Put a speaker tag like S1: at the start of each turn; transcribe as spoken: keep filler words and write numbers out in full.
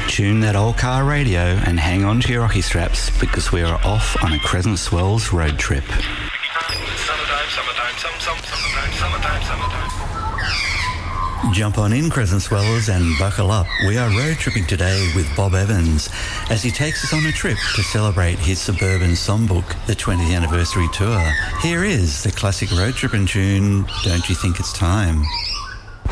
S1: Tune that old car radio and hang on to your rocky straps because we are off on a Crescent Swells road trip.
S2: Summertime, summertime, some, some, summertime, summertime, summertime.
S1: Jump on in, Crescent Swellers, and buckle up. We are road tripping today with Bob Evans as he takes us on a trip to celebrate his Suburban Songbook, the twentieth anniversary tour. Here is the classic road tripping tune, Don't You Think It's Time?